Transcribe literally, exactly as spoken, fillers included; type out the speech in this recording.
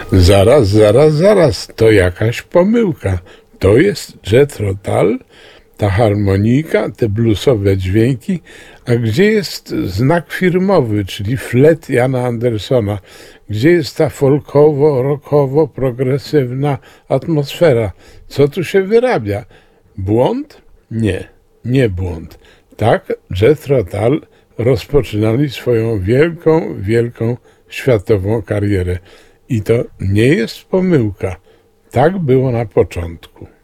Zaraz, zaraz, zaraz, to jakaś pomyłka. To jest Jethro Tull, ta harmonika, te bluesowe dźwięki, a gdzie jest znak firmowy, czyli flet Jana Andersona? Gdzie jest ta folkowo, rockowo, progresywna atmosfera? Co tu się wyrabia? Błąd? Nie, nie błąd. Tak Jethro Tull rozpoczynali swoją wielką, wielką światową karierę. I to nie jest pomyłka. Tak było na początku.